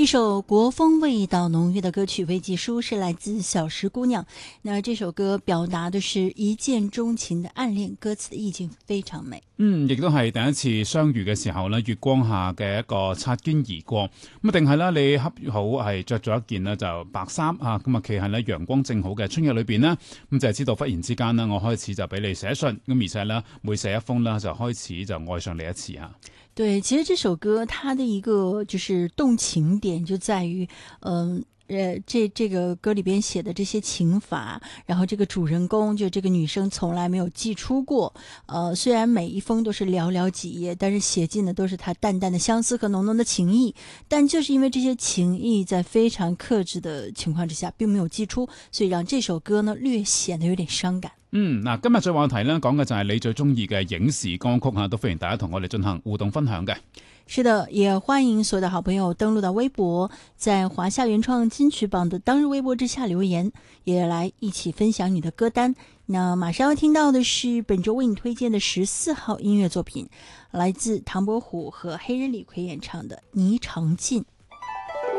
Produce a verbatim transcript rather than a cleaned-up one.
一首国风味道浓郁的歌曲《危急书》是來自小石姑娘。那這首歌表達的是一見鍾情的暗戀，歌詞的意境非常美。 嗯，亦都係第一次相遇嘅時候呢，月光下嘅一個擦肩而過。咁啊，定係啦，你恰好係着咗一件呢就白衫啊，咁啊企喺呢陽光正好嘅春日裏邊呢，咁就係知道忽然之間呢，我開始就俾你寫信，咁而且呢，每寫一封呢，就開始就愛上你一次啊。 對，其實這首歌它的一個就是動情點就在於，嗯、呃，呃，這這個歌裏邊寫的這些情法，然後這個主人公就這個女生從來沒有寄出過，呃，雖然每一封都是寥寥幾頁，但是寫進的都是她淡淡的相思和濃濃的情意，但就是因為這些情意在非常克制的情況之下，並沒有寄出，所以讓這首歌呢略顯得有點傷感。 嗯，嗱，今日最話題呢講嘅就係你最中意嘅影視歌曲吓，都歡迎大家同我哋進行互動分享嘅。 是的，也歡迎所有的好朋友登錄到微博，在華夏原創金曲榜的當日微博之下留言，也來一起分享你的歌單。那馬上要聽到的是本周為你推薦的十四號音樂作品，來自唐伯虎和黑人李逵演唱的《霓裳記》。